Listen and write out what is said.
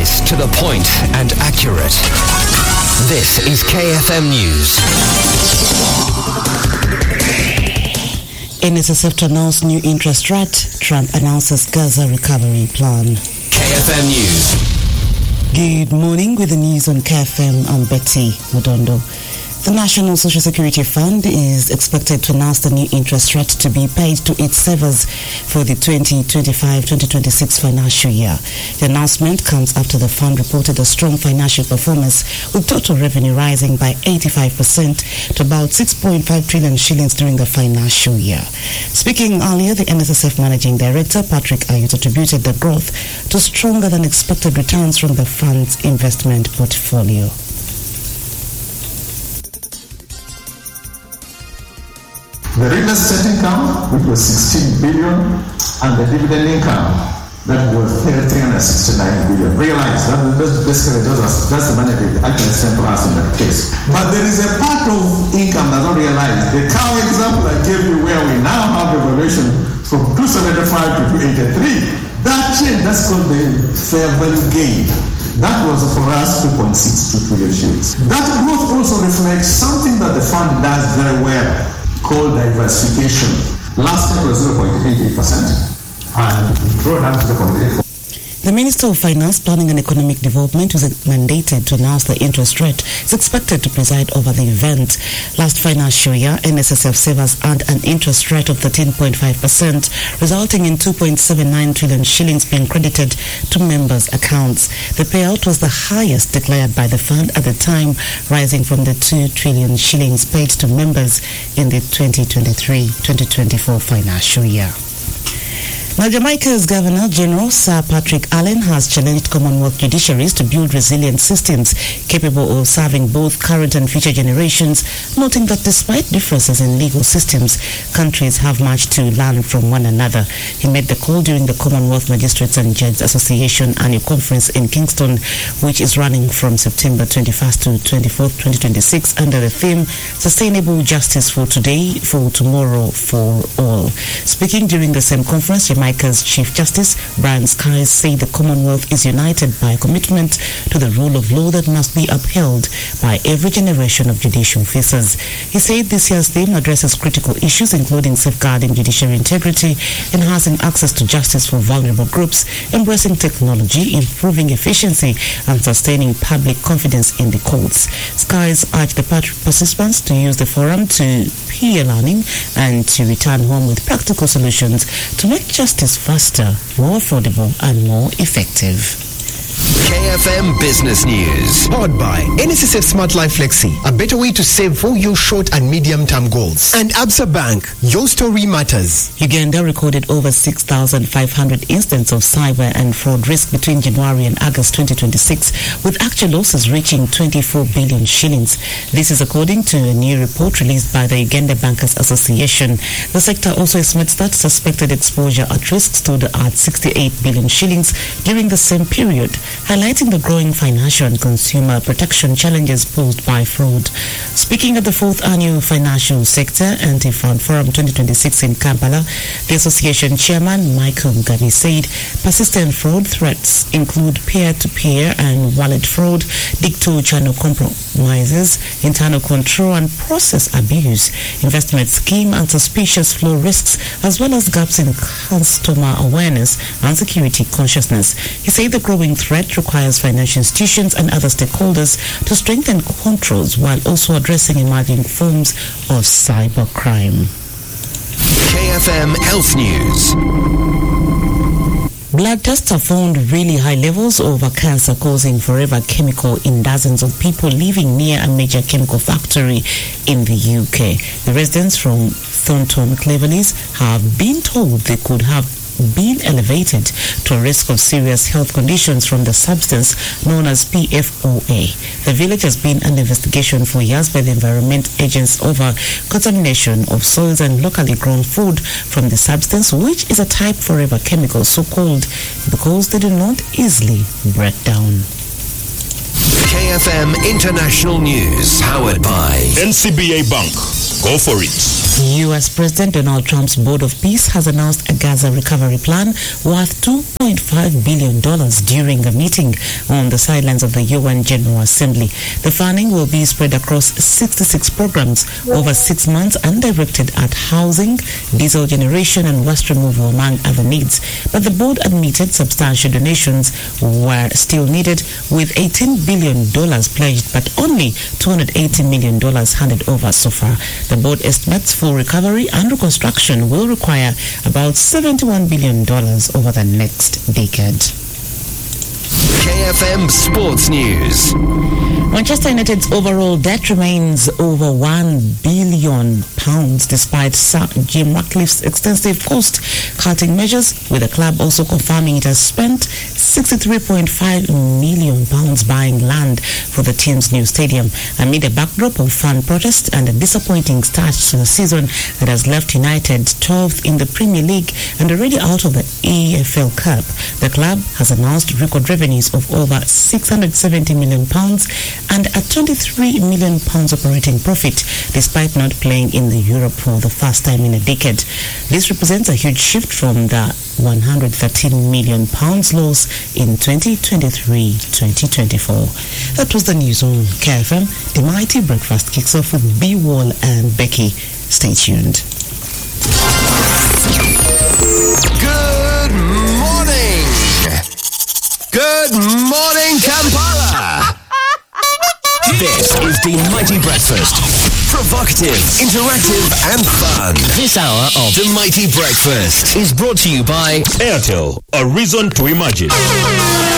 Concise, to the point, and accurate. This is KFM News. NSSF to announce new interest rate. Trump announces Gaza recovery plan. KFM News. Good morning. With the news on KFM, I'm Betty Mudondo. The National Social Security Fund is expected to announce the new interest rate to be paid to its savers for the 2025-2026 financial year. The announcement comes after the fund reported a strong financial performance, with total revenue rising by 85% to about 6.5 trillion shillings during the financial year. Speaking earlier, the NSSF Managing Director, Patrick Ayut, attributed the growth to stronger than expected returns from the fund's investment portfolio. The real estate income, which was 16 billion, and the dividend income, that was 369 billion. Realize that basically that's the money they actually sent to us in that case. But there is a part of income that's not realized. The cow example I gave you, where we now have the valuation from 275 to 283, that change, that's called the fair value gain. That was for us 2.62 trillion shillings. That growth also reflects something that the fund does very well, called diversification. Last year was 0.88% and brought down to 0.84%. The Minister of Finance, Planning and Economic Development, who is mandated to announce the interest rate, is expected to preside over the event. Last financial year, NSSF savers earned an interest rate of 13.5%, resulting in 2.79 trillion shillings being credited to members' accounts. The payout was the highest declared by the fund at the time, rising from the 2 trillion shillings paid to members in the 2023-2024 financial year. Now, Jamaica's Governor General Sir Patrick Allen has challenged Commonwealth judiciaries to build resilient systems capable of serving both current and future generations, noting that despite differences in legal systems, countries have much to learn from one another. He made the call during the Commonwealth Magistrates and Judges Association annual conference in Kingston, which is running from September 21st to 24th, 2026, under the theme Sustainable Justice for Today, for Tomorrow, for All. Speaking during the same conference, Jamaica's Chief Justice Brian Skies said the Commonwealth is united by a commitment to the rule of law that must be upheld by every generation of judicial officers. He said this year's theme addresses critical issues including safeguarding judiciary integrity, enhancing access to justice for vulnerable groups, embracing technology, improving efficiency, and sustaining public confidence in the courts. Skies urged the participants to use the forum to peer learning and to return home with practical solutions to make justice faster, more affordable, and more effective. KFM Business News. Powered by NSSF Smart Life Flexi, a better way to save for your short and medium-term goals. And Absa Bank, your story matters. Uganda recorded over 6,500 incidents of cyber and fraud risk between January and August 2026, with actual losses reaching 24 billion shillings. This is according to a new report released by the Uganda Bankers Association. The sector also estimates that suspected exposure at risk stood at 68 billion shillings during the same period, highlighting the growing financial and consumer protection challenges posed by fraud. Speaking at the 4th Annual Financial Sector Anti-Fraud Forum 2026 in Kampala, the association chairman Michael Mugabe said persistent fraud threats include peer-to-peer and wallet fraud, digital channel compromises, internal control and process abuse, investment scheme and suspicious flow risks, as well as gaps in customer awareness and security consciousness. He said the growing threat requires financial institutions and other stakeholders to strengthen controls while also addressing emerging forms of cybercrime. KFM Health News. Blood tests have found really high levels of a cancer causing forever chemical in dozens of people living near a major chemical factory in the UK. The residents from Thornton Cleverleys have been told they could have been elevated to a risk of serious health conditions from the substance known as PFOA. The village has been under investigation for years by the Environment Agency over contamination of soils and locally grown food from the substance, which is a type forever chemical, so called because they do not easily break down. KFM International News, powered by NCBA Bank. Go for it. U.S. President Donald Trump's Board of Peace has announced a Gaza recovery plan worth $2.5 billion during a meeting on the sidelines of the UN General Assembly. The funding will be spread across 66 programs over 6 months and directed at housing, diesel generation, and waste removal, among other needs. But the board admitted substantial donations were still needed, with $18 billion pledged, but only $280 million handed over so far. The board estimates full recovery and reconstruction will require about $71 billion over the next decade. KFM Sports News. Manchester United's overall debt remains over £1 billion despite Sir Jim Ratcliffe's extensive cost-cutting measures, with the club also confirming it has spent £63.5 million buying land for the team's new stadium, amid a backdrop of fan protests and a disappointing start to the season that has left United 12th in the Premier League and already out of the EFL Cup. The club has announced record revenues of over £670 million and a £23 million operating profit, despite not playing in the Europe for the first time in a decade. This represents a huge shift from the £113 million loss in 2023-2024. That was the news on KFM. The Mighty Breakfast kicks off with B-Wall and Becky. Stay tuned. Good morning. Good morning, Kampala. This is the Mighty Breakfast. Provocative, interactive, and fun. This hour of the Mighty Breakfast is brought to you by Airtel, a reason to imagine.